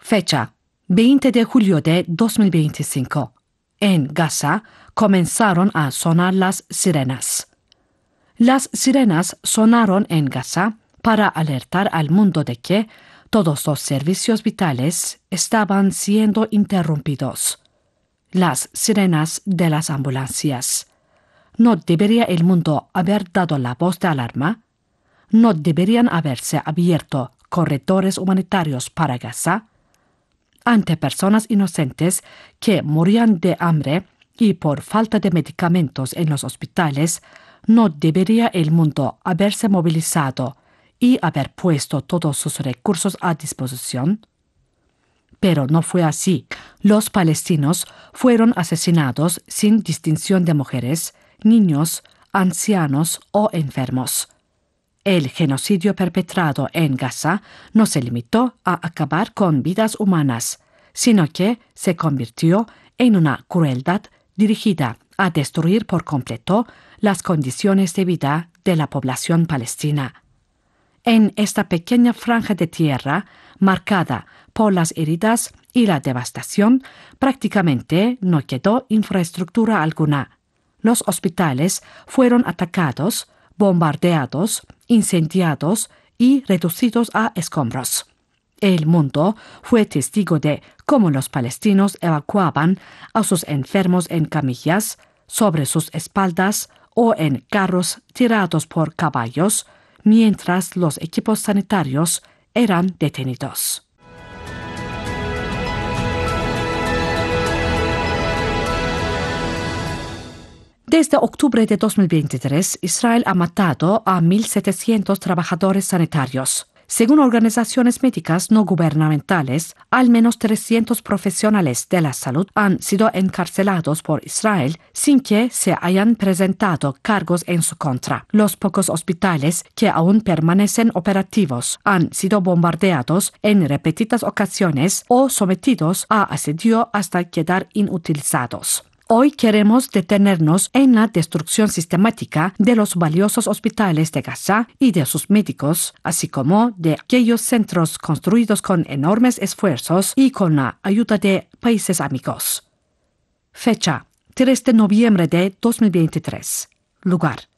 Fecha: 20 de julio de 2025. En Gaza comenzaron a sonar las sirenas. Las sirenas sonaron en Gaza para alertar al mundo de que todos los servicios vitales estaban siendo interrumpidos. Las sirenas de las ambulancias. ¿No debería el mundo haber dado la voz de alarma? ¿No deberían haberse abierto corredores humanitarios para Gaza? Ante personas inocentes que morían de hambre y por falta de medicamentos en los hospitales, ¿no debería el mundo haberse movilizado y haber puesto todos sus recursos a disposición? Pero no fue así. Los palestinos fueron asesinados sin distinción de mujeres, niños, ancianos o enfermos. El genocidio perpetrado en Gaza no se limitó a acabar con vidas humanas, sino que se convirtió en una crueldad dirigida a destruir por completo las condiciones de vida de la población palestina. En esta pequeña franja de tierra, marcada por las heridas y la devastación, prácticamente no quedó infraestructura alguna. Los hospitales fueron atacados, bombardeados, incendiados y reducidos a escombros. El mundo fue testigo de cómo los palestinos evacuaban a sus enfermos en camillas, sobre sus espaldas o en carros tirados por caballos, mientras los equipos sanitarios eran detenidos. Desde octubre de 2023, Israel ha matado a 1.700 trabajadores sanitarios. Según organizaciones médicas no gubernamentales, al menos 300 profesionales de la salud han sido encarcelados por Israel sin que se hayan presentado cargos en su contra. Los pocos hospitales que aún permanecen operativos han sido bombardeados en repetidas ocasiones o sometidos a asedio hasta quedar inutilizados. Hoy queremos detenernos en la destrucción sistemática de los valiosos hospitales de Gaza y de sus médicos, así como de aquellos centros construidos con enormes esfuerzos y con la ayuda de países amigos. Fecha: 3 de noviembre de 2023. Lugar: